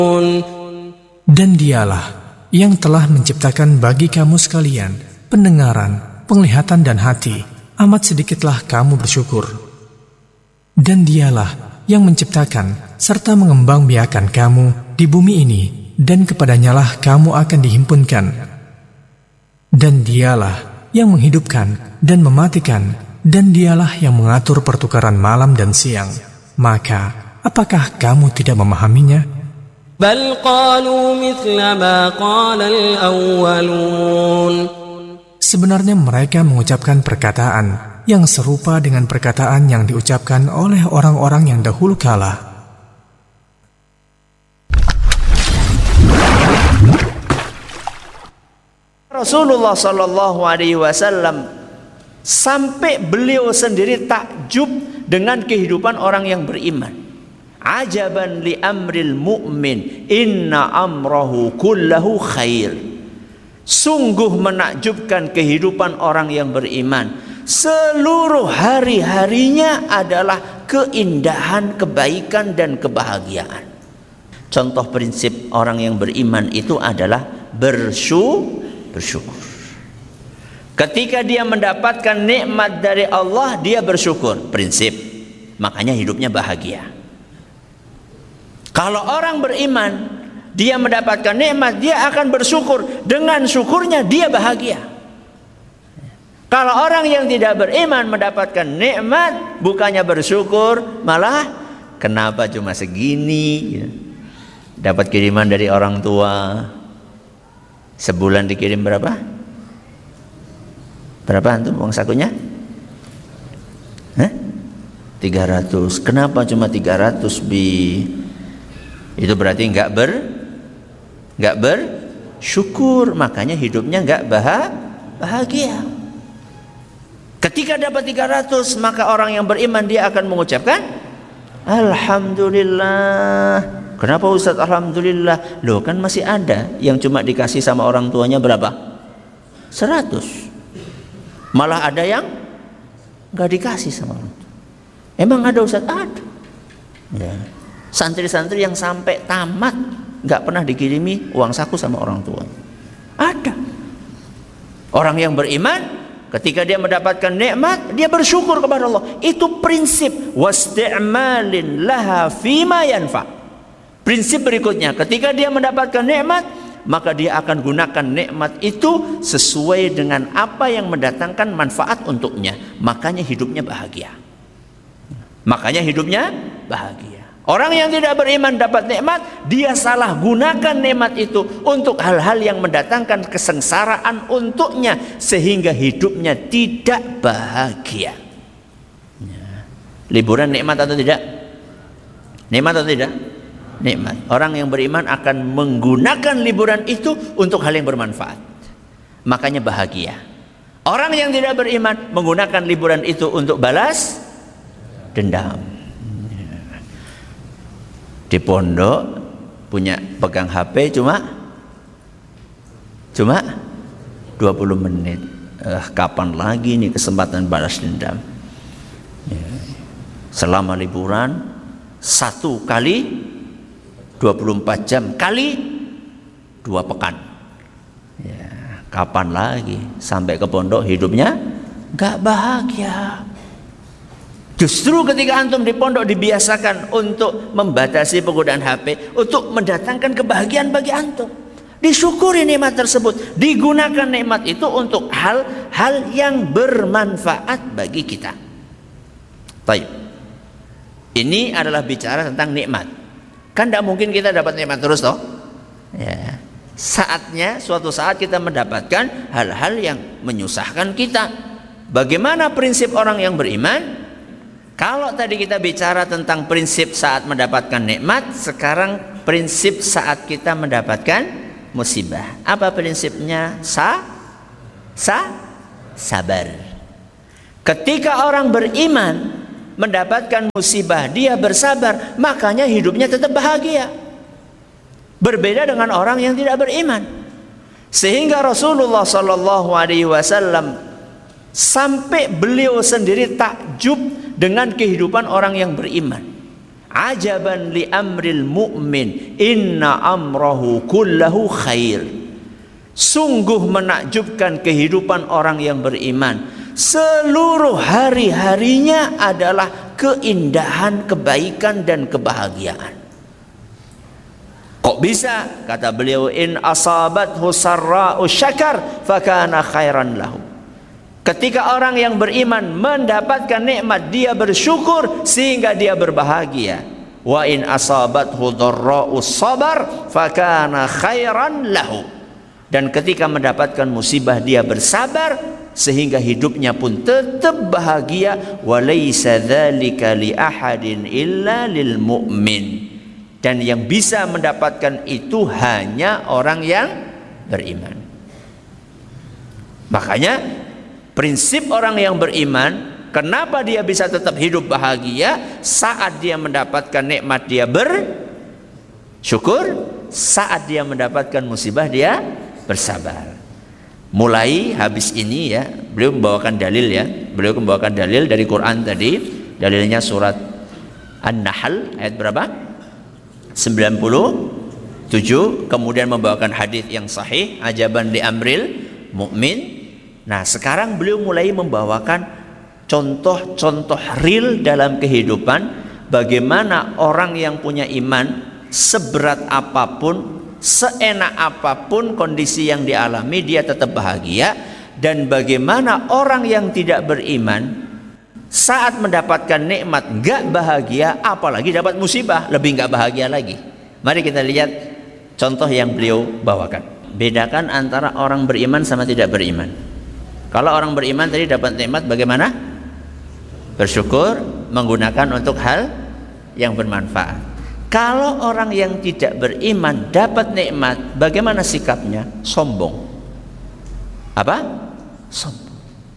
Dan dialah yang telah menciptakan bagi kamu sekalian pendengaran, penglihatan dan hati. Amat sedikitlah kamu bersyukur. Dan dialah yang menciptakan serta mengembangbiakan kamu di bumi ini, dan kepadanyalah kamu akan dihimpunkan. Dan dialah yang menghidupkan dan mematikan, dan dialah yang mengatur pertukaran malam dan siang. Maka, apakah kamu tidak memahaminya? بل قالوا مثل ما قال الأولون. Sebenarnya mereka mengucapkan perkataan yang serupa dengan perkataan yang diucapkan oleh orang-orang yang dahulu kala. Rasulullah Shallallahu Alaihi Wasallam sampai beliau sendiri takjub dengan kehidupan orang yang beriman. Ajaban li amril mu'min, inna amrahu kullahu khair. Sungguh menakjubkan kehidupan orang yang beriman. Seluruh hari-harinya adalah keindahan, kebaikan dan kebahagiaan. Contoh prinsip orang yang beriman itu adalah bersyukur. Ketika dia mendapatkan nikmat dari Allah, dia bersyukur. Prinsip. Makanya hidupnya bahagia. Kalau orang beriman, dia mendapatkan nikmat, dia akan bersyukur. Dengan syukurnya dia bahagia. Kalau orang yang tidak beriman mendapatkan nikmat, bukannya bersyukur, malah kenapa cuma segini? Dapat kiriman dari orang tua, sebulan dikirim berapa? Berapa antum uang sakunya? 300. Kenapa cuma 300 bi? Itu berarti enggak bersyukur, makanya hidupnya enggak bahagia. Ketika dapat 300, maka orang yang beriman dia akan mengucapkan Alhamdulillah. Kenapa Ustaz Alhamdulillah? Loh, kan masih ada yang cuma dikasih sama orang tuanya berapa? 100. Malah ada yang enggak dikasih sama orang tua. Emang ada Ustaz? Ada. Ya. Santri-santri yang sampai tamat nggak pernah dikirimi uang saku sama orang tua. Ada. Orang yang beriman ketika dia mendapatkan nikmat, dia bersyukur kepada Allah. Itu prinsip wasti'malin laha fima yanfa. Prinsip berikutnya, ketika dia mendapatkan nikmat, maka dia akan gunakan nikmat itu sesuai dengan apa yang mendatangkan manfaat untuknya. Makanya hidupnya bahagia. Orang yang tidak beriman dapat nikmat, dia salah gunakan nikmat itu untuk hal-hal yang mendatangkan kesengsaraan untuknya, sehingga hidupnya tidak bahagia. Liburan nikmat atau tidak? Nikmat atau tidak? Nikmat. Orang yang beriman akan menggunakan liburan itu untuk hal yang bermanfaat. Makanya bahagia. Orang yang tidak beriman menggunakan liburan itu untuk balas dendam. Di pondok punya pegang HP cuma 20 menit. Kapan lagi nih kesempatan balas dendam? Selama liburan 1 kali 24 jam kali 2 pekan. Kapan lagi sampai ke pondok hidupnya gak bahagia? Justru ketika antum di pondok dibiasakan untuk membatasi penggunaan HP, untuk mendatangkan kebahagiaan bagi antum. Disyukuri nikmat tersebut, digunakan nikmat itu untuk hal-hal yang bermanfaat bagi kita. Baik. Ini adalah bicara tentang nikmat. Kan tidak mungkin kita dapat nikmat terus toh? Ya. Saatnya suatu saat kita mendapatkan hal-hal yang menyusahkan kita. Bagaimana prinsip orang yang beriman? Kalau tadi kita bicara tentang prinsip saat mendapatkan nikmat, sekarang prinsip saat kita mendapatkan musibah. Apa prinsipnya? Sabar. Ketika orang beriman mendapatkan musibah, dia bersabar, makanya hidupnya tetap bahagia. Berbeda dengan orang yang tidak beriman. Sehingga Rasulullah Shallallahu Alaihi Wasallam sampai beliau sendiri takjub dengan kehidupan orang yang beriman. Ajaban li amril mu'min, inna amrahu kullahu khair. Sungguh menakjubkan kehidupan orang yang beriman. Seluruh hari-harinya adalah keindahan, kebaikan dan kebahagiaan. Kok bisa? Kata beliau, in asabathu sarra'u syakar fakana khairan lahu. Ketika orang yang beriman mendapatkan nikmat, dia bersyukur sehingga dia berbahagia. Wa in asabathu dharra'u sabar fakana khairan lahu. Dan ketika mendapatkan musibah, dia bersabar sehingga hidupnya pun tetap bahagia. Wa laisa dzalika li ahadin illa lil mu'min. Dan yang bisa mendapatkan itu hanya orang yang beriman. Makanya prinsip orang yang beriman, kenapa dia bisa tetap hidup bahagia? Saat dia mendapatkan nikmat dia bersyukur, saat dia mendapatkan musibah dia bersabar. Mulai habis ini ya, beliau membawakan dalil ya. Beliau membawakan dalil dari Quran tadi. Dalilnya surat An-Nahl ayat berapa? 97. Kemudian membawakan hadis yang sahih, ajaban li amril mu'min. Nah, sekarang beliau mulai membawakan contoh-contoh real dalam kehidupan, bagaimana orang yang punya iman, seberat apapun, seenak apapun kondisi yang dialami, dia tetap bahagia. Dan bagaimana orang yang tidak beriman, saat mendapatkan nikmat gak bahagia, apalagi dapat musibah lebih gak bahagia lagi. Mari kita lihat contoh yang beliau bawakan. Bedakan antara orang beriman sama tidak beriman. Kalau orang beriman tadi dapat nikmat bagaimana? Bersyukur, menggunakan untuk hal yang bermanfaat. Kalau orang yang tidak beriman dapat nikmat, bagaimana sikapnya? Sombong. Apa? Sombong.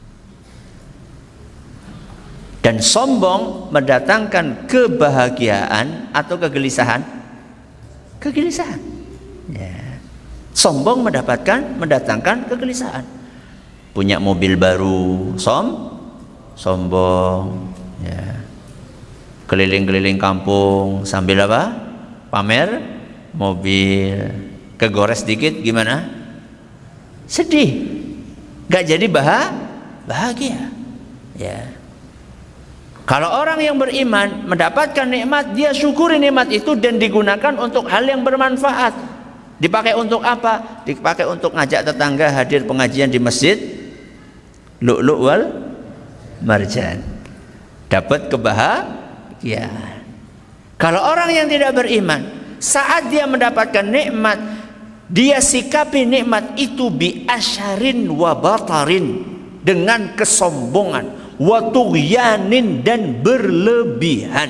Dan sombong mendatangkan kebahagiaan atau kegelisahan? Kegelisahan. Ya. Sombong mendatangkan kegelisahan. Punya mobil baru, sombong. Ya. Keliling-keliling kampung sambil apa? Pamer mobil. Kegores dikit gimana? Sedih. Gak jadi bahagia. Ya. Kalau orang yang beriman mendapatkan nikmat, dia syukuri nikmat itu dan digunakan untuk hal yang bermanfaat. Dipakai untuk apa? Dipakai untuk ngajak tetangga hadir pengajian di masjid Lu'lu' wal Marjan. Dapat kebahagiaan. Kalau orang yang tidak beriman, saat dia mendapatkan nikmat, dia sikapi nikmat itu bi asyarin wa batarin, dengan kesombongan, wa tughyanin, dan berlebihan.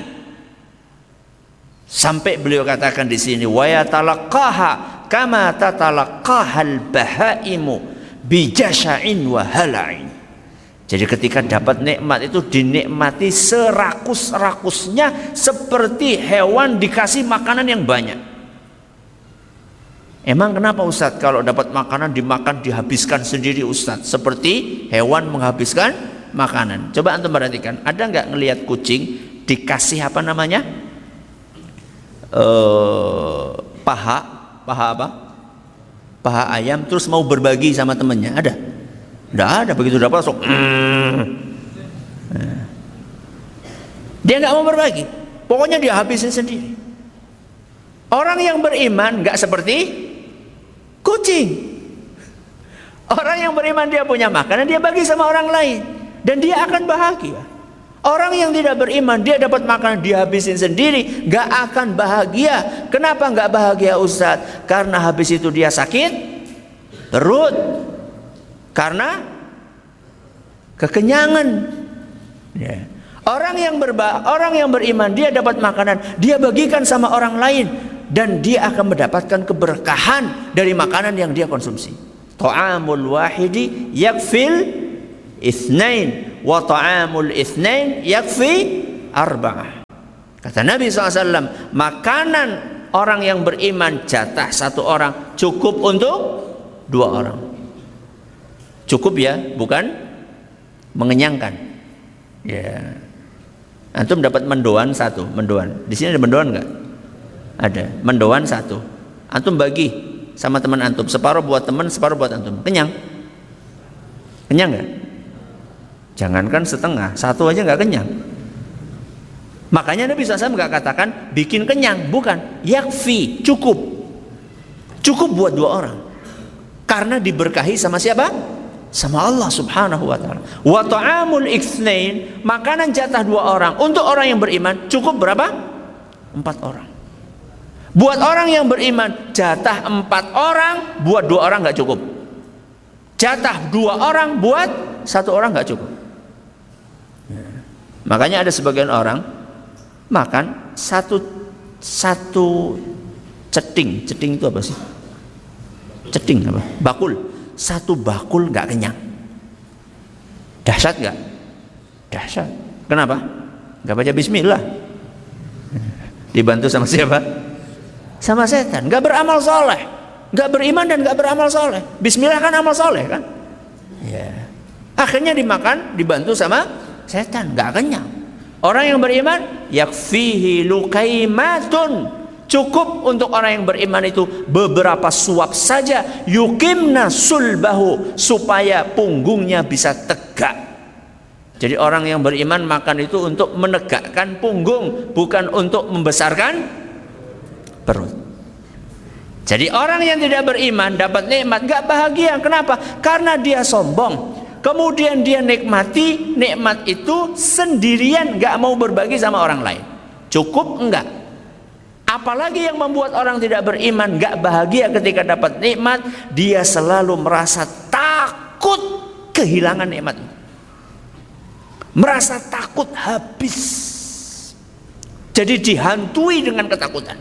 Sampai beliau katakan di sini, wa yatalaqaha kama tatalaqahal bahaimu bi jasya'in wa hala'in. Jadi ketika dapat nikmat itu dinikmati serakus-rakusnya, seperti hewan dikasih makanan yang banyak. Emang kenapa Ustadz kalau dapat makanan dimakan dihabiskan sendiri Ustadz? Seperti hewan menghabiskan makanan. Coba antum perhatikan, ada nggak ngelihat kucing dikasih apa namanya? Paha apa? Paha ayam, terus mau berbagi sama temannya, ada? Nggak ada. Begitu dapat langsung dia nggak mau berbagi, pokoknya dia habisin sendiri. Orang yang beriman nggak seperti kucing. Orang yang beriman dia punya makanan, dia bagi sama orang lain, dan dia akan bahagia. Orang yang tidak beriman, dia dapat makanan dihabisin sendiri, nggak akan bahagia. Kenapa nggak bahagia Ustadz? Karena habis itu dia sakit perut, karena kekenyangan. Ya. Orang yang beriman, dia dapat makanan, dia bagikan sama orang lain, dan dia akan mendapatkan keberkahan dari makanan yang dia konsumsi. Ta'amul wahidi yakfil itsnain wa ta'amul itsnain yakfi arba'ah. Kata Nabi SAW, makanan orang yang beriman jatah satu orang cukup untuk 2 orang. Cukup ya, bukan mengenyangkan. Ya. Antum dapat mendoan 1, mendoan. Di sini ada mendoan enggak? Ada. Mendoan 1. Antum bagi sama teman antum, separuh buat teman, separuh buat antum. Kenyang? Kenyang enggak? Jangankan setengah, 1 aja enggak kenyang. Makanya Nabi SAW enggak katakan bikin kenyang, bukan. Yakfi, cukup. Cukup buat 2 orang. Karena diberkahi sama siapa? Sama Allah Subhanahu wa taala. Wa ta'amul itsnain, makanan jatah 2 orang untuk orang yang beriman cukup berapa? 4 orang. Buat orang yang beriman jatah 4 orang, buat 2 orang enggak cukup. Jatah 2 orang buat 1 orang enggak cukup. Makanya ada sebagian orang makan satu ceting. Ceting itu apa sih? Ceting apa? Bakul. 1 bakul nggak kenyang. Dahsyat nggak? Dahsyat. Kenapa? Nggak baca bismillah. Dibantu sama siapa? Sama setan. Nggak beramal soleh, nggak beriman dan nggak beramal soleh. Bismillah kan amal soleh kan? Ya. Akhirnya dimakan, dibantu sama setan, nggak kenyang. Orang yang beriman, yakfihi lukaimatun. Cukup untuk orang yang beriman itu beberapa suap saja, yukimna sulbahu, supaya punggungnya bisa tegak. Jadi orang yang beriman makan itu untuk menegakkan punggung, bukan untuk membesarkan perut. Jadi orang yang tidak beriman dapat nikmat gak bahagia. Kenapa? Karena dia sombong. Kemudian dia nikmati nikmat itu sendirian, gak mau berbagi sama orang lain. Cukup enggak? Apalagi yang membuat orang tidak beriman gak bahagia ketika dapat nikmat, dia selalu merasa takut kehilangan nikmat itu. Merasa takut habis. Jadi dihantui dengan ketakutan.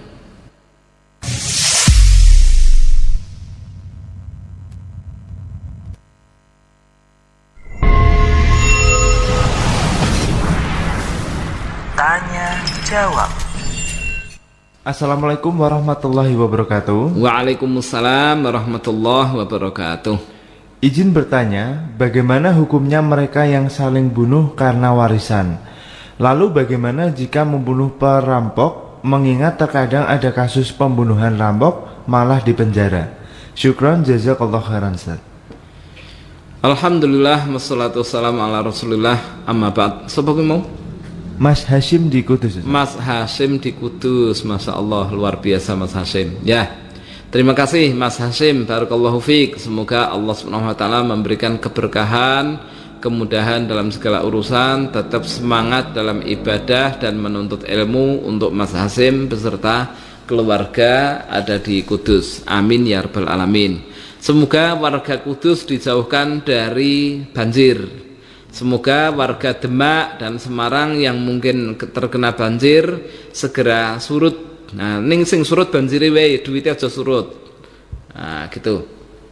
Tanya jawab. Assalamualaikum warahmatullahi wabarakatuh. Waalaikumsalam warahmatullahi wabarakatuh. Izin bertanya, bagaimana hukumnya mereka yang saling bunuh karena warisan? Lalu bagaimana jika membunuh perampok, mengingat terkadang ada kasus pembunuhan rampok malah dipenjara? Syukran jazakallah khairan Ustaz. Alhamdulillah wassalatu wassalamu ala Rasulillah, amma ba'd. Sapa kuwi mau? Mas Hashim di Kudus. Mas Hashim di Kudus, Masya Allah, luar biasa Mas Hashim. Ya, terima kasih Mas Hashim, barakallahu fiik. Semoga Allah Subhanahu wa taala memberikan keberkahan, kemudahan dalam segala urusan, tetap semangat dalam ibadah dan menuntut ilmu untuk Mas Hashim beserta keluarga ada di Kudus. Amin ya rabbal alamin. Semoga warga Kudus dijauhkan dari banjir. Semoga warga Demak dan Semarang yang mungkin terkena banjir segera surut. Nah, ning sing surut banjiri wae, duwite aja surut. Nah, gitu.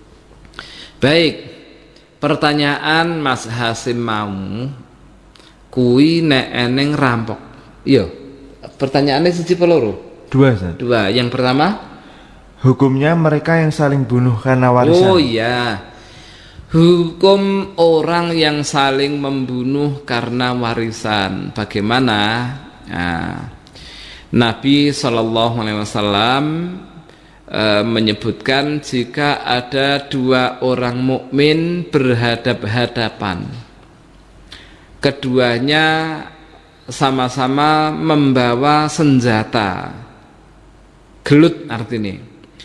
Baik. Pertanyaan Mas Hasim mau kuwi nek eneng rampok. Iya. Pertanyaannya siji apa loro? 2 Ustaz. 2. Yang pertama, hukumnya mereka yang saling bunuh karena warisan. Oh iya. Hukum orang yang saling membunuh karena warisan bagaimana? Nah, Nabi SAW menyebutkan jika ada 2 orang mukmin berhadap-hadapan, keduanya sama-sama membawa senjata, gelut artinya,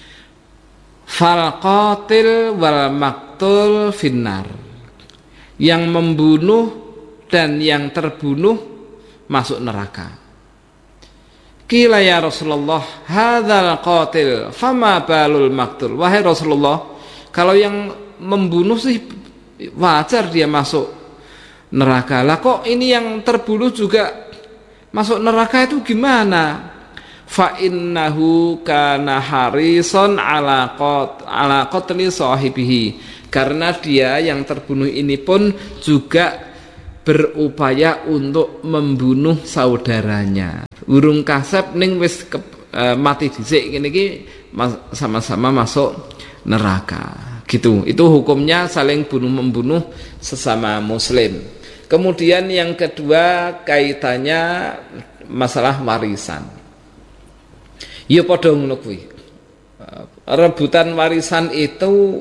fal qatil wal maktul finnar, yang membunuh dan yang terbunuh masuk neraka. Qila ya Rasulullah, hadzal qatil fama balul maktul. Wahai Rasulullah, kalau yang membunuh sih wajar dia masuk neraka. Lah kok ini yang terbunuh juga masuk neraka, itu gimana? Fa innahu kana harison ala qatli sahibihi, karena dia yang terbunuh ini pun juga berupaya untuk membunuh saudaranya. Urung kasep ning wis mati dhisik ngene iki sama-sama masuk neraka. Gitu. Itu hukumnya saling bunuh membunuh sesama muslim. Kemudian yang kedua kaitannya masalah warisan. Ya padha ngono kuwi. Rebutan warisan itu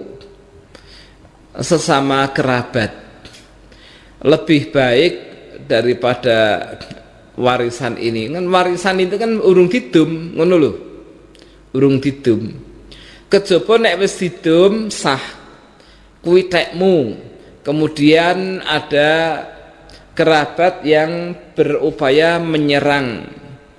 sesama kerabat lebih baik daripada warisan ini. Kan warisan itu kan urung didum, ngono lho. Urung didum. Kejaba nek wis didum sah kuwi tekmu. Kemudian ada kerabat yang berupaya menyerang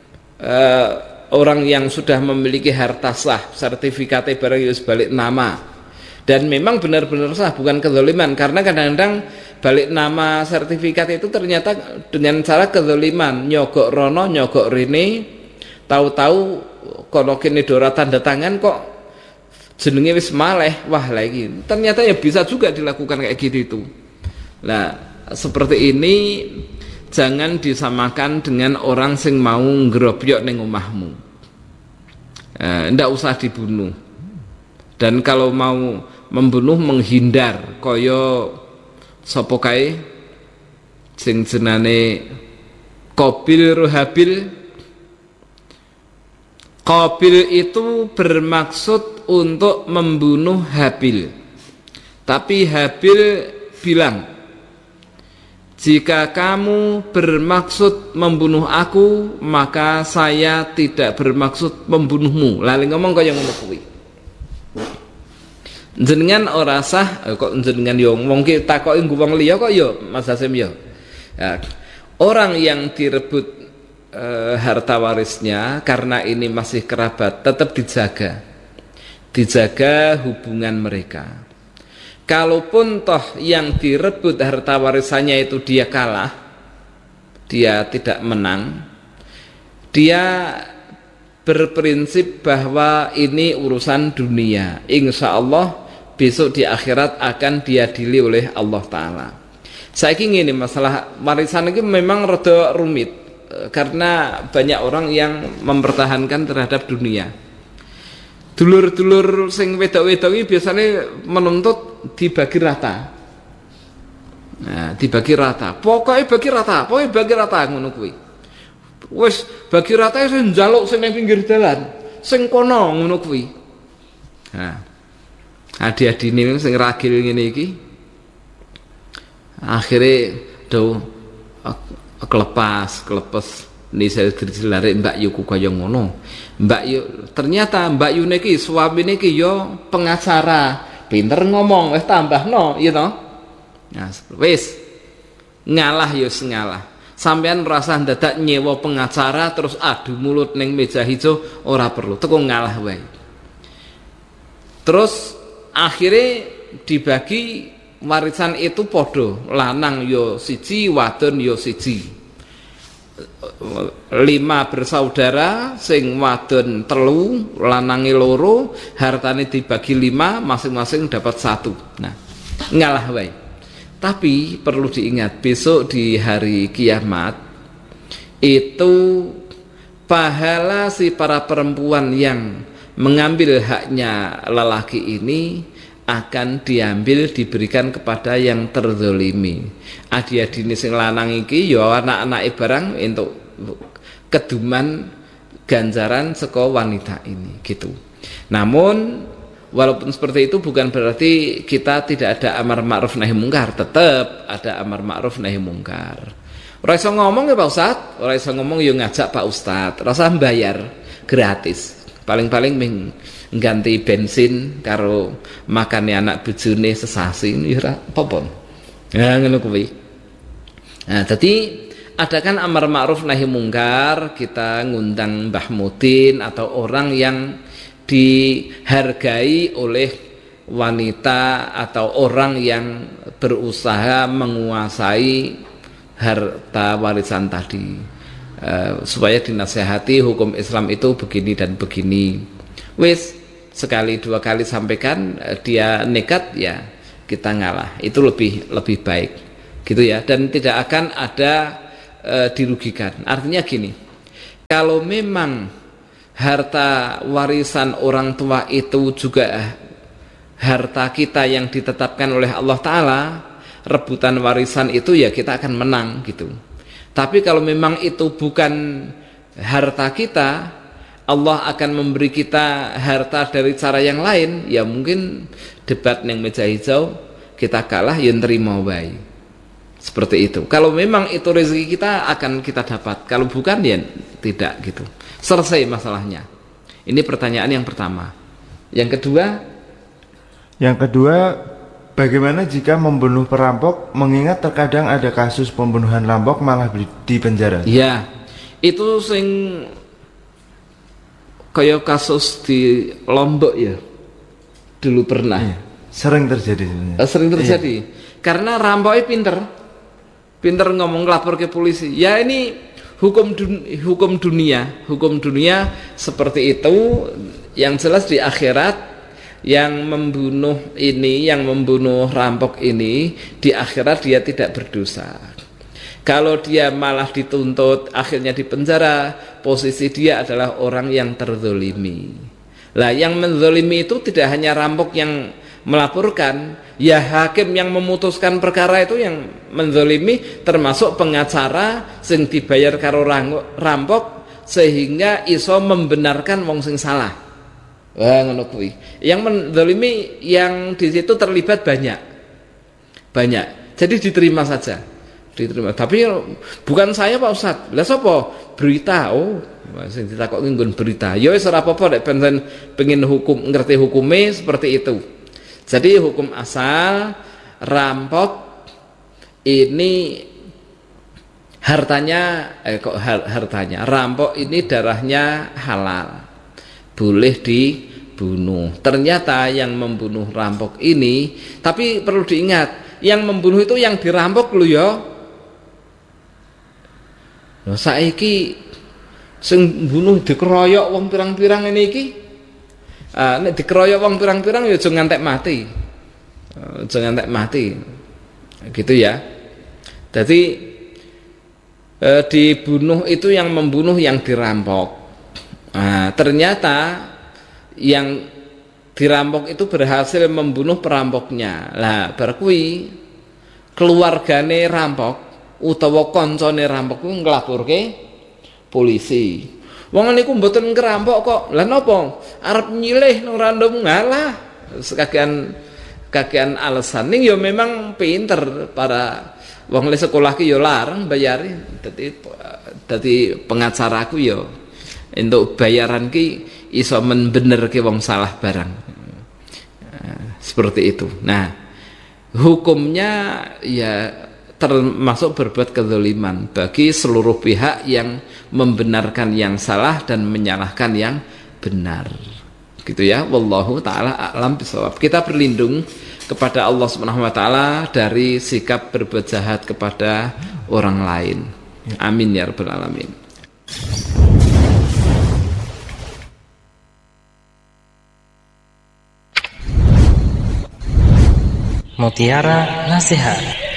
orang yang sudah memiliki harta sah, sertifikatnya barang harus balik nama, dan memang benar-benar sah, bukan kezaliman. Karena kadang-kadang balik nama sertifikat itu ternyata dengan cara kezaliman, nyogok rono nyogok rene, tahu-tahu kono kene dora tanda tangan kok jenenge wis maleh, wah lagi ternyata ya bisa juga dilakukan kayak gitu itu. Nah seperti ini jangan disamakan dengan orang sing mau ngerobyok ning omahmu. Ndak usah dibunuh. Dan kalau mau membunuh menghindar kaya sapa kae sing jenenge Qabil Habil. Qabil itu bermaksud untuk membunuh Habil. Tapi Habil bilang, jika kamu bermaksud membunuh aku, maka saya tidak bermaksud membunuhmu. Lali ngomong kaya ngono kuwi. Jenengan ora sah kok jenengan yo wong ki takoki wong liya kok yo Mas Hasim yo. Ya, orang yang direbut harta warisnya karena ini masih kerabat tetap dijaga hubungan mereka. Kalaupun toh yang direbut harta warisannya itu dia kalah, dia tidak menang, dia berprinsip bahwa ini urusan dunia, insya Allah besok di akhirat akan diadili oleh Allah Ta'ala. Saya ingin ini masalah warisan ini memang rada rumit, karena banyak orang yang mempertahankan terhadap dunia. Dulur-dulur sing wedok-wedok ini biasanya menuntut dibagi rata. Nah, dibagi rata. Pokoknya bagi rata ngono kuwi. Wis bagi rata sing njaluk sing ning pinggir dalan, sing kono ngono kuwi. Nah, adi-adine sing ragil ngene iki akhire do kelepes ini saya dilare Mbak Yu kaya ngono. Mbak Yu ternyata Mbak Yu niki suami niki yo pengacara, pinter ngomong, wis tambahno ya toh. Nah, wis ngalah yo ngalah. Sampean merasa dadak nyewa pengacara terus adu mulut ning meja hijau ora perlu, teko ngalah wae. Terus akhirnya dibagi warisan itu podo, lanang yo siji, wadon yo siji. 5 bersaudara, sing wadon 3, lanange 2, hartane dibagi 5, masing-masing dapat 1. Nah, ngalah wae. Tapi perlu diingat, besok di hari kiamat itu pahala si para perempuan yang mengambil haknya lelaki ini akan diambil diberikan kepada yang terzolimi. Adi-adine sing lanang iki ya anak-anake barang untuk keduman ganjaran saka wanita ini gitu. Namun walaupun seperti itu bukan berarti kita tidak ada amar ma'ruf nahi mungkar, tetap ada amar ma'ruf nahi mungkar. Ora iso ngomong ya Pak Ustaz, ora iso ngomong ya ngajak Pak Ustaz, ora usah bayar, gratis. Paling-paling ganti bensin karo makane anak bojone sesasi ora apa-apa. Ya ngono kuwi. Nah, dadi adakan amar ma'ruf nahi mungkar, kita ngundang Mbah Mudin atau orang yang dihargai oleh wanita atau orang yang berusaha menguasai harta warisan tadi. Supaya dinasehati hukum Islam itu begini dan begini. Wis sekali 2 kali sampaikan dia nekat ya kita ngalah. Itu lebih baik gitu ya, dan tidak akan ada dirugikan. Artinya gini, kalau memang harta warisan orang tua itu juga harta kita yang ditetapkan oleh Allah Ta'ala, rebutan warisan itu ya kita akan menang gitu. Tapi kalau memang itu bukan harta kita, Allah akan memberi kita harta dari cara yang lain, ya mungkin debat yang meja hijau kita kalah ya nerima wae. Seperti itu. Kalau memang itu rezeki kita akan kita dapat, kalau bukan ya tidak gitu. Selesai masalahnya. Ini pertanyaan yang pertama. Yang kedua, bagaimana jika membunuh perampok, mengingat terkadang ada kasus pembunuhan rampok malah di penjara? Ya, itu sing kayak kasus di Lombok ya, dulu pernah. Iya, sering terjadi sebenarnya. Sering terjadi. Iya. Karena rampoknya pinter ngomong lapor ke polisi. Ya ini hukum dunia seperti itu. Yang jelas di akhirat yang membunuh rampok ini di akhirat dia tidak berdosa. Kalau dia malah dituntut akhirnya di penjara, posisi dia adalah orang yang terzolimi. Lah yang menzolimi itu tidak hanya rampok yang melaporkan, ya hakim yang memutuskan perkara itu yang menzolimi, termasuk pengacara sing dibayar karo rampok sehingga iso membenarkan wong sing salah. Wah ngono kuwi. Yang menzolimi yang di situ terlibat banyak. Jadi diterima saja. Tapi bukan saya Pak Ustaz. Lah sapa? Berita. Oh, sing ditakoki nggon berita. Ya wis ora apa-apa nek pengen ngerti hukume seperti itu. Jadi hukum asal rampok ini hartanya rampok ini darahnya halal. Boleh dibunuh. Ternyata yang membunuh rampok ini, tapi perlu diingat, yang membunuh itu yang dirampok lho ya. Nah, saiki sing bunuh dikeroyok wong pirang-pirang ini iki. Nek dikeroyok wong pirang-pirang ya aja ngantek mati. Gitu ya. Jadi dibunuh itu yang membunuh yang dirampok. Ternyata yang dirampok itu berhasil membunuh perampoknya. Lah bar kuwi keluargane rampok utawa koncone rampok kuwi nglaporke polisi. Wong niku mboten ngerampok kok. Lah napa? Arep nyilih nang random ngalah. Kakean alasan ning ya memang pinter para wong le sekolah ki ya larang bayari. Dadi pengacaraku ya entuk bayaran ki iso membenerke wong salah barang. Seperti itu. Nah, hukumnya ya termasuk berbuat kezaliman bagi seluruh pihak yang membenarkan yang salah dan menyalahkan yang benar. Gitu ya. Wallahu taala a'lam bishawab. Kita berlindung kepada Allah Subhanahu wa taala dari sikap berbuat jahat kepada orang lain. Amin ya rabbal alamin. Mutiara Nasihat.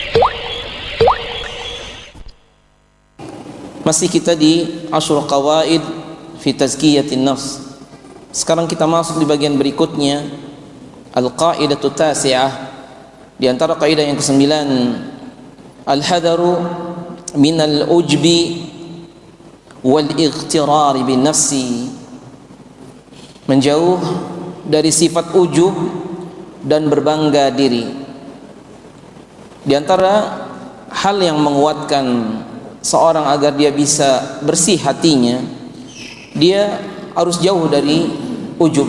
Masih kita di Ashrul Qawaid fi Tazkiyatin Nafs. Sekarang kita masuk di bagian berikutnya, Al-Qaidatu Tasi'ah. Di antara kaidah yang ke-9, Al-hadaru minal ujbi wal ightirar bin nafsi. Menjauh dari sifat ujub dan berbangga diri. Di antara hal yang menguatkan seorang agar dia bisa bersih hatinya, dia harus jauh dari ujub,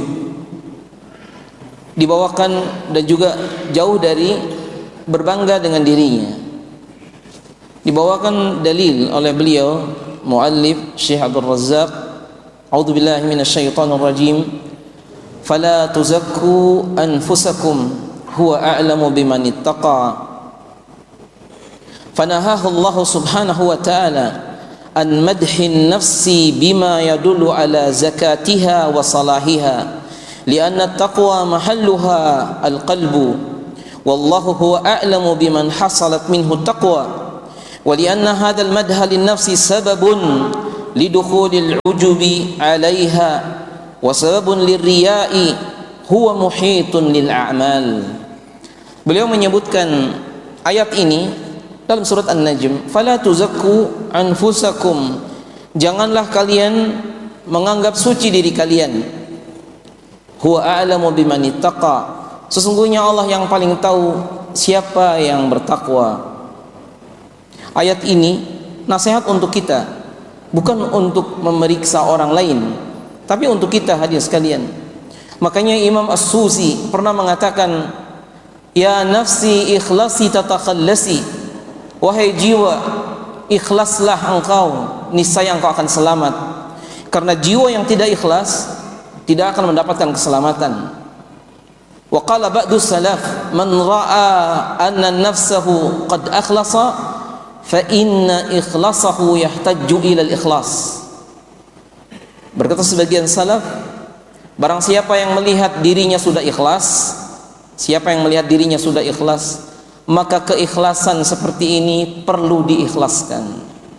dibawakan dan juga jauh dari berbangga dengan dirinya. Dibawakan dalil oleh beliau muallif Syekh Abdul Razzaq, a'udzubillahi minasyaitonir rajim, fala tuzakku anfusakum huwa a'lamu biman ittaqa. فنهاه الله سبحانه وتعالى عن مدح النفس بما يدل على زكاتها وصلاحها لأن التقوى محلها القلب والله هو أعلم بمن حصلت منه التقوى ولأن هذا المدح للنفس سبب لدخول العجب عليها وسبب للرياء هو محيط للأعمال. Beliau menyebutkan ayat ini dalam surat An-Najm, "Fala tuzakku anfusakum." Janganlah kalian menganggap suci diri kalian. Huwa a'lamu biman ittaqa. Sesungguhnya Allah yang paling tahu siapa yang bertakwa. Ayat ini nasihat untuk kita, bukan untuk memeriksa orang lain, tapi untuk kita hadirin sekalian. Makanya Imam As-Susi pernah mengatakan, "Ya nafsi ikhlasi tatakhallasi." Wahai jiwa, ikhlaslah engkau, niscaya engkau akan selamat. Karena jiwa yang tidak ikhlas tidak akan mendapatkan keselamatan. Wa qala ba'du salaf, "Man ra'a anna nafsahu qad akhlasa fa inna ikhlasahu yahtajju ila al-ikhlas." Berkata sebagian salaf, barang siapa yang melihat dirinya sudah ikhlas, siapa yang melihat dirinya sudah ikhlas, maka keikhlasan seperti ini perlu diikhlaskan.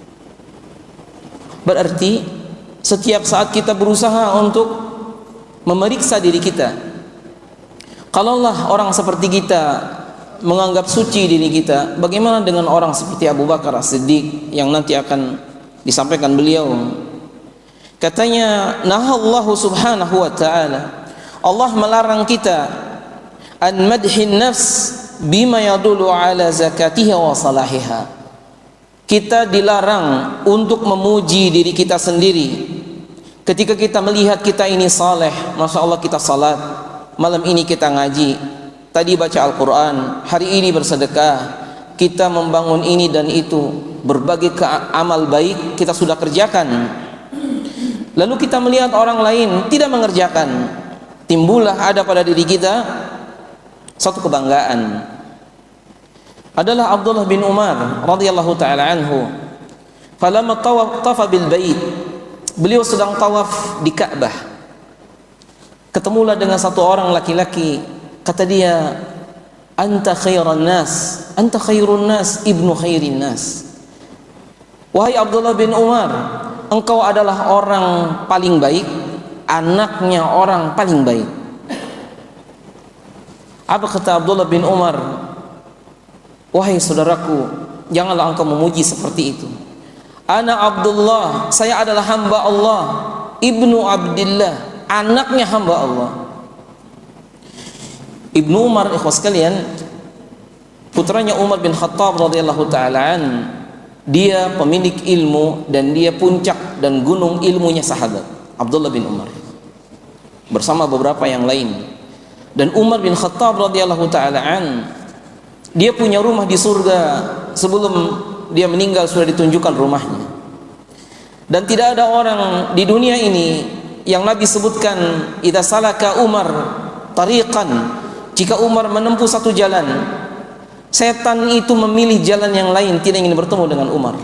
Berarti setiap saat kita berusaha untuk memeriksa diri kita. Kalaulah orang seperti kita menganggap suci diri kita, bagaimana dengan orang seperti Abu Bakar As-Siddiq yang nanti akan disampaikan beliau? Katanya, nahallahu subhanahu wa ta'ala, Allah melarang kita an madhin nafs bima yadulu ala zakatiha wa salahiha. Kita dilarang untuk memuji diri kita sendiri. Ketika kita melihat kita ini saleh, masya Allah kita salat, malam ini kita ngaji, tadi baca Al-Quran, hari ini bersedekah, kita membangun ini dan itu, berbagai amal baik kita sudah kerjakan. Lalu kita melihat orang lain tidak mengerjakan, timbullah ada pada diri kita satu kebanggaan. Adalah Abdullah bin Umar radhiyallahu taala anhu, falamma tawafa bil bait, beliau sedang tawaf di Ka'bah, ketemulah dengan satu orang laki-laki, kata dia, anta khairun nas ibnu khairin nas. Wahai Abdullah bin Umar, engkau adalah orang paling baik, anaknya orang paling baik. Apa kata Abdullah bin Umar? Wahai saudaraku, janganlah engkau memuji seperti itu. Ana Abdullah, saya adalah hamba Allah, ibnu Abdillah, anaknya hamba Allah. Ibnu Umar, ikhwas sekalian, putranya Umar bin Khattab radhiyallahu taala an, dia pemilik ilmu dan dia puncak dan gunung ilmunya sahabat, Abdullah bin Umar, bersama beberapa yang lain. Dan Umar bin Khattab radhiyallahu taala an, dia punya rumah di surga. Sebelum dia meninggal sudah ditunjukkan rumahnya. Dan tidak ada orang di dunia ini yang Nabi sebutkan, idza salaka Umar tariqan, jika Umar menempuh satu jalan, setan itu memilih jalan yang lain, tidak ingin bertemu dengan Umar.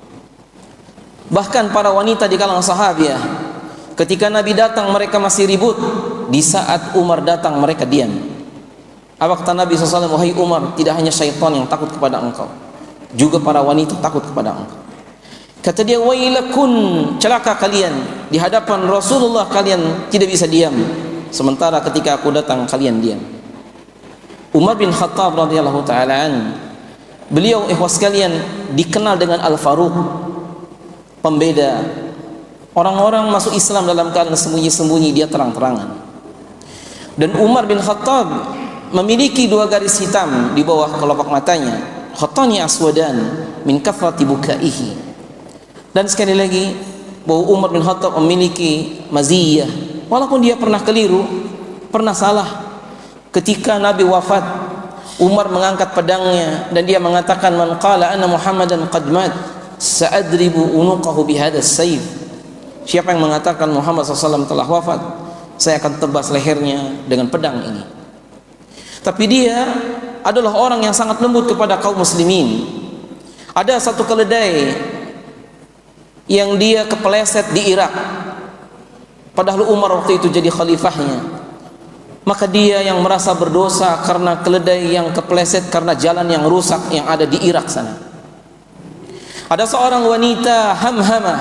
Bahkan para wanita di kalangan sahabiah, ketika Nabi datang mereka masih ribut, di saat Umar datang mereka diam. Apa kata Nabi SAW? Wahai Umar, tidak hanya syaitan yang takut kepada engkau, juga para wanita takut kepada engkau. Kata dia, wailakun, celaka kalian, di hadapan Rasulullah kalian tidak bisa diam, sementara ketika aku datang kalian diam. Umar bin Khattab radhiyallahu ta'ala an, beliau ikhwas kalian dikenal dengan Al-Faruq, pembeda. Orang-orang masuk Islam dalam keadaan sembunyi-sembunyi, dia terang-terangan. Dan Umar bin Khattab memiliki dua garis hitam di bawah kelopak matanya, khatani aswadan min kathrati bukaihi. Dan sekali lagi, bahwa Umar bin Khattab memiliki maziyah, walaupun dia pernah keliru, pernah salah. Ketika Nabi wafat, Umar mengangkat pedangnya dan dia mengatakan, man qala anna Muhammadan qad mat sa'adribu unuqahu bihadas sayf. Siapa yang mengatakan Muhammad SAW telah wafat, saya akan tebas lehernya dengan pedang ini. Tapi dia adalah orang yang sangat lembut kepada kaum muslimin. Ada satu keledai yang dia kepeleset di Irak, padahal Umar waktu itu jadi khalifahnya. Maka dia yang merasa berdosa karena keledai yang kepeleset karena jalan yang rusak yang ada di Irak sana. Ada seorang wanita hamhamah,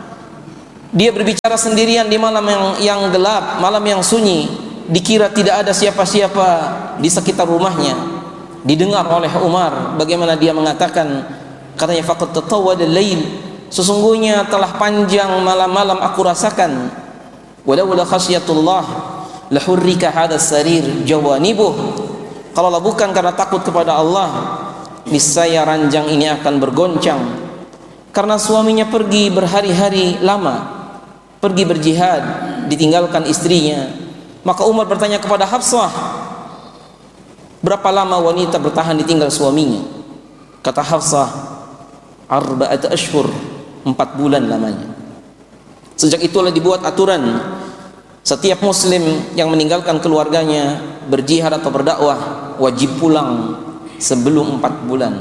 dia berbicara sendirian di malam yang gelap, malam yang sunyi, dikira tidak ada siapa-siapa di sekitar rumahnya. didengar oleh Umar bagaimana dia mengatakan, katanya, faqad tatawwala al-lail, sesungguhnya telah panjang malam-malam aku rasakan, walaula khasyatullah lahurrika hadas sarir jawanibuh, kalaulah bukan karena takut kepada Allah, niscaya ranjang ini akan bergoncang. Karena suaminya pergi berhari-hari lama, pergi berjihad, ditinggalkan istrinya. Maka Umar bertanya kepada Hafsah, berapa lama wanita bertahan ditinggal suaminya? Kata Hafsah, arba'at ashhur, 4 bulan lamanya. Sejak itulah dibuat aturan, setiap muslim yang meninggalkan keluarganya berjihad atau berdakwah wajib pulang sebelum 4 bulan.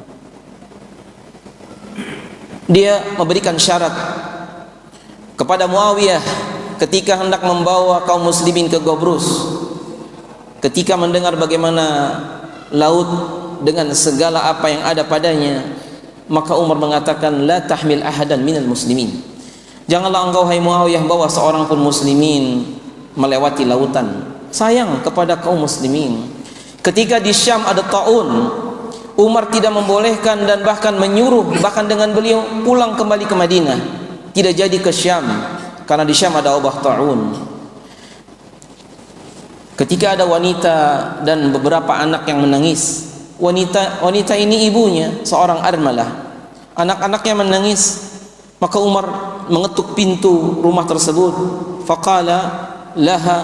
Dia memberikan syarat kepada Muawiyah ketika hendak membawa kaum muslimin ke Gobrus, ketika mendengar bagaimana laut dengan segala apa yang ada padanya, maka Umar mengatakan, la tahmil ahadan minal muslimin, janganlah engkau hai Muawiyah bawa seorang pun muslimin melewati lautan. Sayang kepada kaum muslimin. Ketika di Syam ada taun, Umar tidak membolehkan dan bahkan menyuruh, bahkan dengan beliau pulang kembali ke Madinah, tidak jadi ke Syam karena di Syam ada wabah taun. Ketika ada wanita dan beberapa anak yang menangis, wanita ini ibunya seorang armalah, anak-anaknya menangis, maka Umar mengetuk pintu rumah tersebut, faqala laha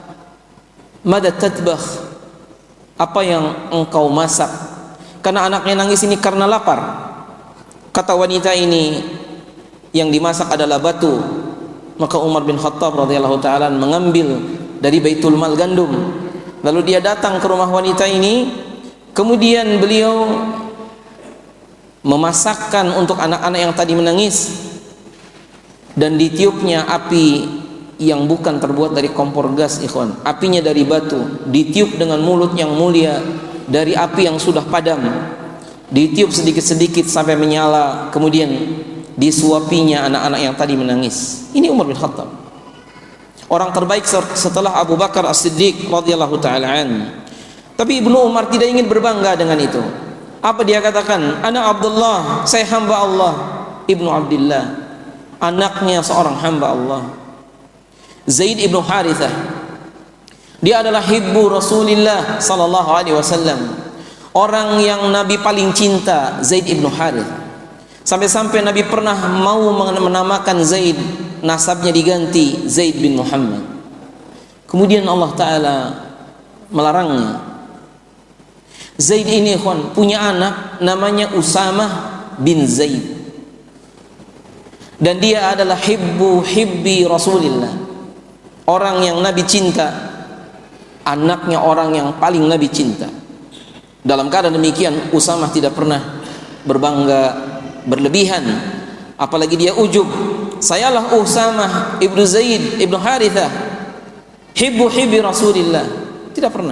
madza tadbakh, apa yang engkau masak? Karena anaknya nangis ini karena lapar. Kata wanita ini, yang dimasak adalah batu. Maka Umar bin Khattab radhiyallahu taala mengambil dari Baitul Mal gandum, lalu dia datang ke rumah wanita ini, kemudian beliau memasakkan untuk anak-anak yang tadi menangis, dan ditiupnya api yang bukan terbuat dari kompor gas, ikhwan, apinya dari batu, ditiup dengan mulut yang mulia dari api yang sudah padam, ditiup sedikit-sedikit sampai menyala, kemudian disuapinya anak-anak yang tadi menangis. Ini Umar bin Khattab, orang terbaik setelah Abu Bakar As-Siddiq radhiyallahu taala an. Tapi Ibnu Umar tidak ingin berbangga dengan itu. Apa dia katakan? Ana Abdullah, saya hamba Allah. Ibnu Abdillah, anaknya seorang hamba Allah. Zaid ibnu Harithah, dia adalah hibbu Rasulillah sallallahu alaihi wasallam, orang yang Nabi paling cinta, Zaid ibnu Harithah. Sampai-sampai Nabi pernah mau menamakan Zaid, nasabnya diganti Zaid bin Muhammad. Kemudian Allah Ta'ala melarangnya. Zaid ini punya anak namanya Usamah bin Zaid, dan dia adalah hibbi Rasulillah, orang yang Nabi cinta, anaknya orang yang paling Nabi cinta. Dalam keadaan demikian, Usamah tidak pernah berbangga berlebihan, apalagi dia ujub, sayalah Usamah ibnu Zaid ibnu Harithah, hibbi Rasulillah. Tidak pernah.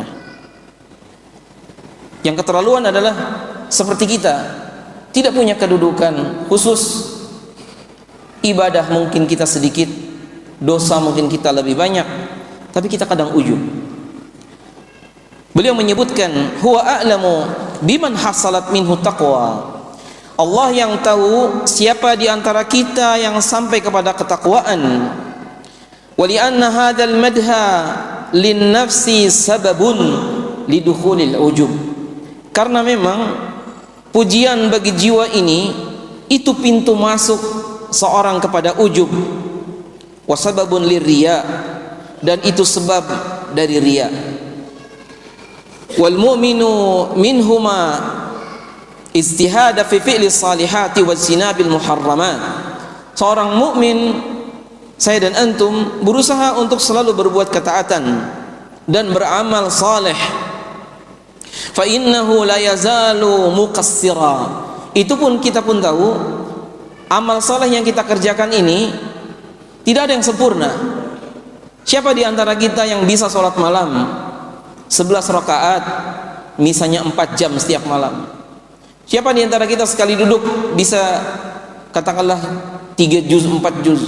Yang keterlaluan adalah seperti kita, tidak punya kedudukan khusus, ibadah mungkin kita sedikit, dosa mungkin kita lebih banyak, tapi kita kadang ujub. Beliau menyebutkan, huwa a'lamu biman hasalat minhu taqwa, Allah yang tahu siapa di antara kita yang sampai kepada ketakwaan. Wali anna hadzal madha lin nafsi sababun lidukhulil ujub, karena memang pujian bagi jiwa ini itu pintu masuk seorang kepada ujub. Wasababun lirriya, dan itu sebab dari riya. Wal mu'minu minhuma ijtihada fi fi'li salihati wa zinabil muharramat. Seorang mukmin, saya dan antum, berusaha untuk selalu berbuat ketaatan dan beramal saleh. Fa innahu la yazalu muqassira. Itu pun kita pun tahu, amal saleh yang kita kerjakan ini tidak ada yang sempurna. Siapa di antara kita yang bisa sholat malam 11 rakaat, misalnya 4 jam setiap malam? Siapa di antara kita sekali duduk bisa katakanlah 3 juz, 4 juz?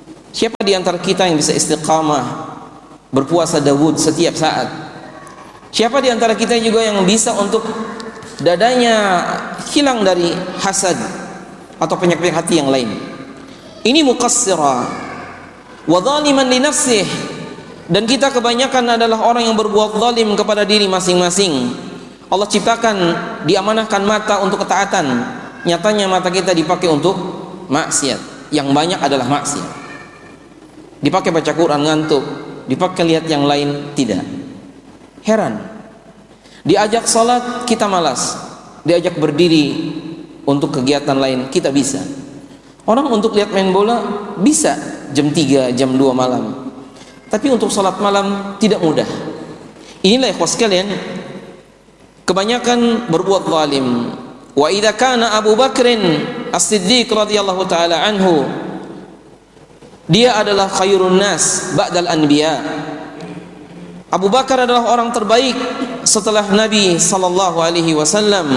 Siapa di antara kita yang bisa istiqamah berpuasa Dawud setiap saat? Siapa di antara kita juga yang bisa untuk dadanya hilang dari hasad atau penyakit hati yang lain? Ini muqassira wa zaliman li nafsih, dan kita kebanyakan adalah orang yang berbuat zalim kepada diri masing-masing. Allah ciptakan, diamanahkan mata untuk ketaatan, nyatanya mata kita dipakai untuk maksiat. Yang banyak adalah maksiat. Dipakai baca Quran ngantuk, dipakai lihat yang lain tidak. Heran. Diajak salat kita malas, diajak berdiri untuk kegiatan lain kita bisa. Orang untuk lihat main bola bisa jam 3, jam 2 malam. Tapi untuk salat malam tidak mudah. Inilah ikhwas sekalian, kebanyakan berbuat zalim. Wa idza kana Abu Bakrin As-Siddiq radhiyallahu taala anhu, dia adalah khairun nas ba'dal anbiya. Abu Bakar adalah orang terbaik setelah Nabi sallallahu alaihi wasallam.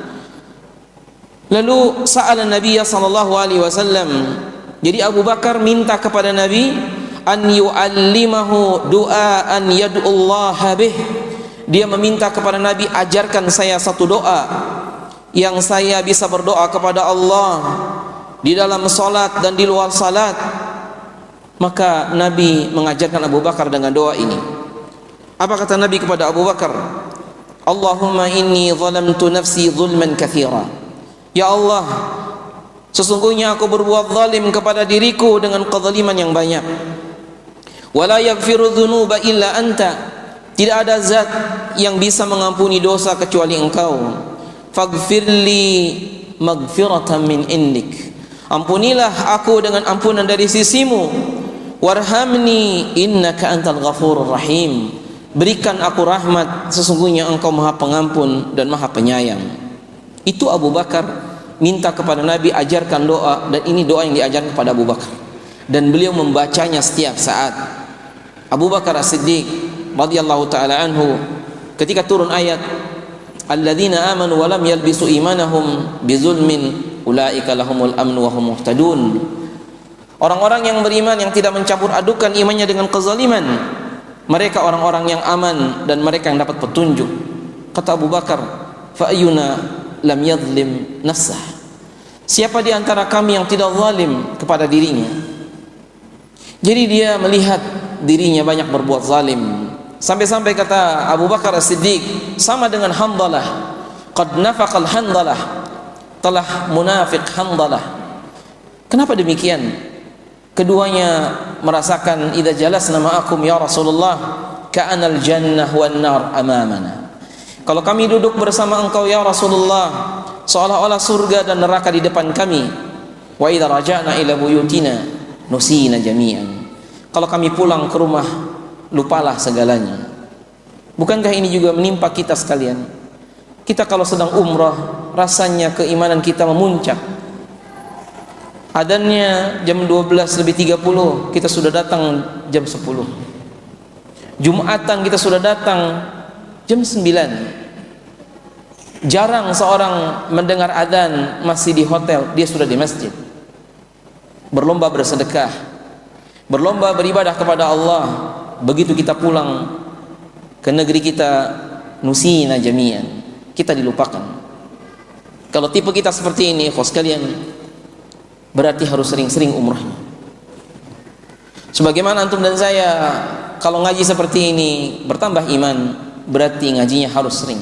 Lalu sa'ala Nabi sallallahu alaihi wasallam. Jadi Abu Bakar minta kepada Nabi an yu'allimahu du'aan yad'ullaha bih. Dia meminta kepada Nabi, ajarkan saya satu doa yang saya bisa berdoa kepada Allah di dalam salat dan di luar salat. Maka Nabi mengajarkan Abu Bakar dengan doa ini. Apa kata Nabi kepada Abu Bakar? Allahumma inni zalamtu nafsi zulman katsira. Ya Allah, sesungguhnya aku berbuat zalim kepada diriku dengan kezaliman yang banyak. Wala yaghfiru dzunuba illa anta. Tidak ada zat yang bisa mengampuni dosa kecuali Engkau. Faghfirli maghfiratan min indik. Ampunilah aku dengan ampunan dari sisimu. Warhamni innaka antal ghafurur rahim. Berikan aku rahmat, sesungguhnya Engkau Maha Pengampun dan Maha Penyayang. Itu Abu Bakar minta kepada Nabi, ajarkan doa, dan ini doa yang diajarkan kepada Abu Bakar, dan beliau membacanya setiap saat. Abu Bakar As-Siddiq radhiyallahu taala anhu, ketika turun ayat alladzina amanu wa lam yalbisu imanahum bizulmin ulaika lahumul amnu wa hum muhtadun. Orang-orang yang beriman yang tidak mencampur adukan imannya dengan kezaliman, mereka orang-orang yang aman dan mereka yang dapat petunjuk. Kata Abu Bakar, fa ayyuna lam yadhlim nafsah. Siapa di antara kami yang tidak zalim kepada dirinya? Jadi dia melihat dirinya banyak berbuat zalim. Sampai-sampai kata Abu Bakar As-Siddiq, sama dengan Handalah, qad nafaqal Handalah, telah munafik Handalah. Kenapa demikian? Keduanya merasakan idza jalasna ma'akum ya Rasulullah ka'anal jannah wan nar amamana. Kalau kami duduk bersama Engkau ya Rasulullah, seolah-olah surga dan neraka di depan kami. Wa idza raja'na ila buyutina nusina jami'an. Kalau kami pulang ke rumah, lupalah segalanya. Bukankah ini juga menimpa kita sekalian? Kita kalau sedang umrah, rasanya keimanan kita memuncak. Adanya jam 12:30, kita sudah datang jam 10. Jumatan kita sudah datang jam 9. Jarang seorang mendengar adzan masih di hotel, dia sudah di masjid. Berlomba bersedekah, berlomba beribadah kepada Allah. Begitu kita pulang ke negeri kita, nusina jami'an, kita dilupakan. Kalau tipe kita seperti ini, ikhwas sekalian, berarti harus sering-sering umrahnya. Sebagaimana antum dan saya, kalau ngaji seperti ini bertambah iman, berarti ngajinya harus sering.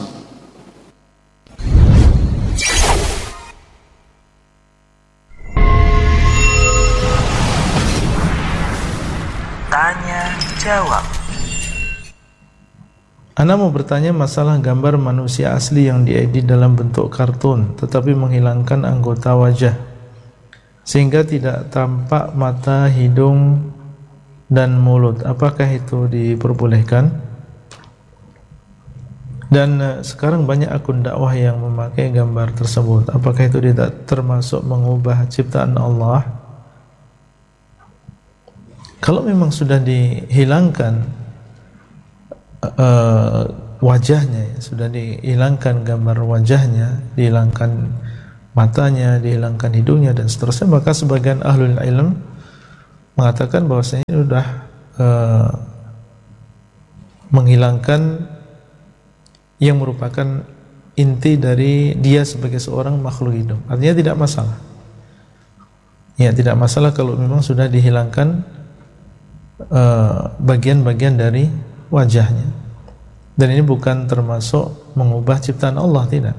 Tanya jawab. Ana mau bertanya masalah gambar manusia asli yang diedit dalam bentuk kartun tetapi menghilangkan anggota wajah sehingga tidak tampak mata, hidung, dan mulut. Apakah itu diperbolehkan? Dan sekarang banyak akun dakwah yang memakai gambar tersebut. Apakah itu tidak termasuk mengubah ciptaan Allah? Kalau memang sudah dihilangkan wajahnya, sudah dihilangkan gambar wajahnya, dihilangkan matanya, dihilangkan hidungnya dan seterusnya, maka sebagian ahlul ilm mengatakan bahwasanya ini sudah menghilangkan yang merupakan inti dari dia sebagai seorang makhluk hidup. Artinya tidak masalah. Ya, tidak masalah kalau memang sudah dihilangkan bagian-bagian dari wajahnya. Dan ini bukan termasuk mengubah ciptaan Allah, tidak.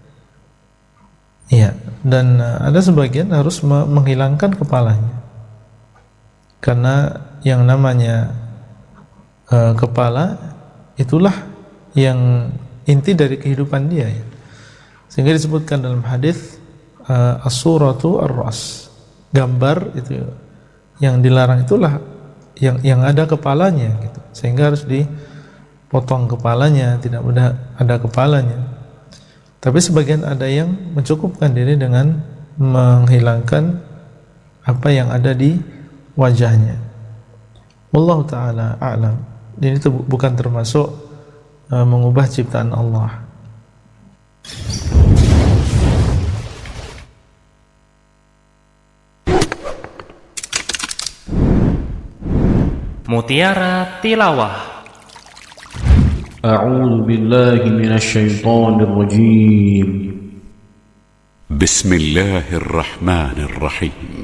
Iya, dan ada sebagian harus menghilangkan kepalanya. Karena yang namanya kepala itulah yang inti dari kehidupan dia, ya. Sehingga disebutkan dalam hadis as-suratu ar-ras, gambar itu yang dilarang itulah yang ada kepalanya gitu. Sehingga harus dipotong kepalanya, tidak ada kepalanya. Tapi sebagian ada yang mencukupkan diri dengan menghilangkan apa yang ada di wajahnya. Wallahu taala a'lam. Ini itu bukan termasuk mengubah ciptaan Allah. Mutiara Tilawah. أعوذ بالله من الشيطان الرجيم بسم الله الرحمن الرحيم